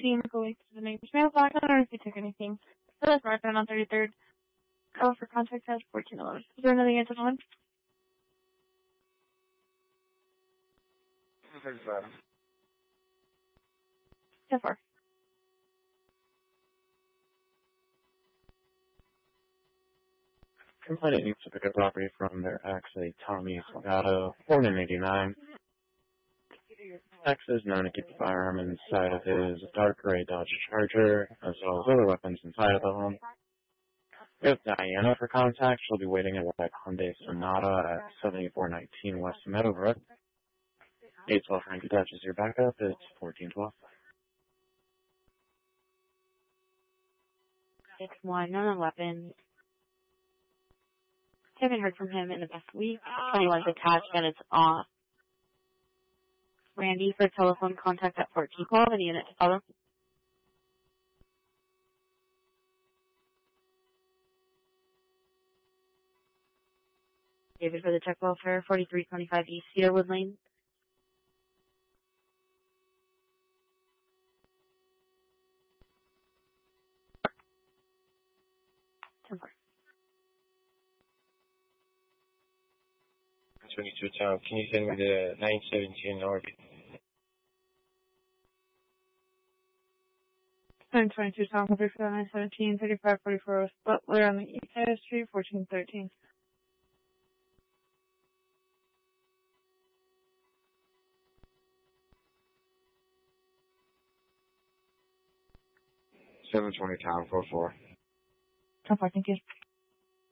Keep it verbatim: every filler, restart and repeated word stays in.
Team going to the name's mailbox. I don't know if you took anything. So that's northbound on thirty-third. Call for contact at fourteen dollars. Is there anything else on? thirty-five. So far. Complainant needs to pick up property from their ex, a Tommy Salgado, born in eighty-nine. Ex is known to keep the firearm inside of his dark gray Dodge Charger, as well as other weapons inside of the home. We have Diana for contact. She'll be waiting at a Hyundai Sonata at seventy-four nineteen West Meadowbrook. eight twelve Frankie Dutch is your backup. It's fourteen twelve. six one, none weapons. Haven't heard from him in the past week. twenty-one's attached and it's off. Randy for telephone contact at fourteen twelve. Any unit to follow? David for the check welfare, forty-three twenty-five East Cedarwood Lane. ten four. twenty-two Tom, can you send me the nine seventeen North? nine twenty-two Tom, copy for nine seventeen, thirty-five forty-four Butler on the east side of the street, fourteen thirteen. seven twenty Tom, four four. ten four, thank you.